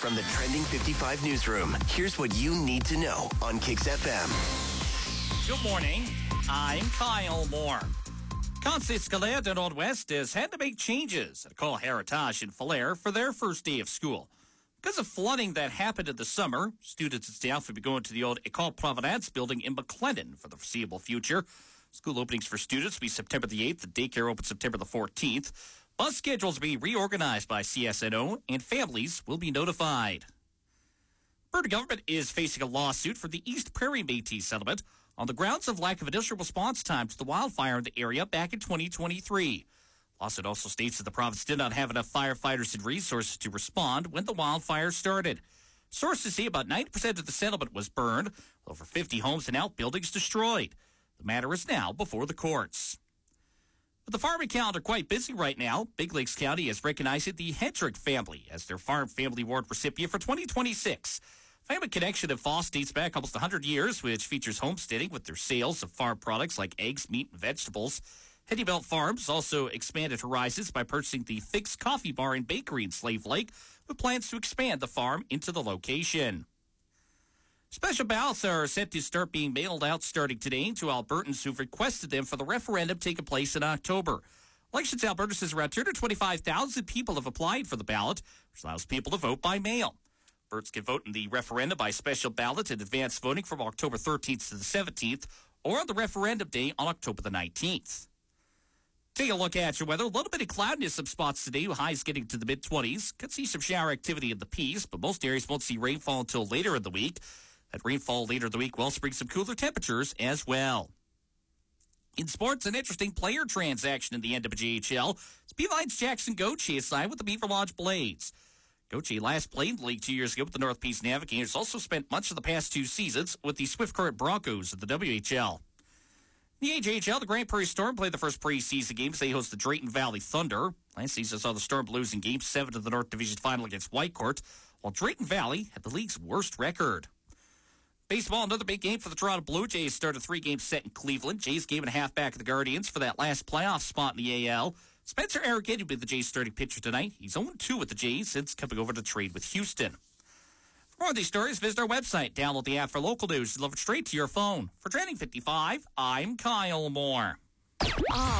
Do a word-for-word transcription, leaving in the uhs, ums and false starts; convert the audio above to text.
From the Trending fifty-five newsroom, here's what you need to know on Kicks F M. Good morning. I'm Kyle Moore. Conseil Scolaire de Nord-Ouest has had to make changes at École Héritage in Falher for their first day of school. Because of flooding that happened in the summer, students and staff will be going to the old École Providence building in McLennan for the foreseeable future. School openings for students will be September the eighth. The daycare opens September the fourteenth. Bus schedules will be reorganized by C S N O, and families will be notified. Alberta government is facing a lawsuit for the East Prairie Métis settlement on the grounds of lack of initial response time to the wildfire in the area back in twenty twenty-three. Lawsuit also states that the province did not have enough firefighters and resources to respond when the wildfire started. Sources say about ninety percent of the settlement was burned, with over fifty homes and outbuildings destroyed. The matter is now before the courts. But the farming calendar quite busy right now. Big Lakes County is recognizing the Hedrick family as their Farm Family Award recipient for twenty twenty-six. Family Connection of Foss dates back almost one hundred years, which features homesteading with their sales of farm products like eggs, meat, and vegetables. Heady Belt Farms also expanded horizons by purchasing the Fix Coffee Bar and Bakery in Slave Lake, with plans to expand the farm into the location. Special ballots are set to start being mailed out starting today to Albertans who've requested them for the referendum taking place in October. Elections Alberta says around two hundred twenty-five thousand people have applied for the ballot, which allows people to vote by mail. Albertans can vote in the referendum by special ballot and advance voting from October thirteenth to the seventeenth, or on the referendum day on October the nineteenth. Take a look at your weather. A little bit of cloudiness in some spots today, with highs getting to the mid-twenties. Could see some shower activity in the Peace, but most areas won't see rainfall until later in the week. That rainfall later in the week will also bring some cooler temperatures as well. In sports, an interesting player transaction in the N W J H L. It's Beeline's Jackson Gauthier signed with the Beaver Lodge Blades. Gauthier last played in the league two years ago with the North Peace Navigators. Also spent much of the past two seasons with the Swift Current Broncos of the W H L. In the A J H L, the Grand Prairie Storm played the first preseason games. They host the Drayton Valley Thunder. Last season saw the Storm lose in Game seven of the North Division Final against Whitecourt, while Drayton Valley had the league's worst record. Baseball, another big game for the Toronto Blue Jays. Started a three-game set in Cleveland. Jays game and a half back of the Guardians for that last playoff spot in the A L. Spencer Arrogate will be the Jays starting pitcher tonight. He's oh and two with the Jays since coming over to trade with Houston. For more of these stories, visit our website. Download the app for local news. Delivered straight to your phone. For Trending fifty-five, I'm Kyle Moore.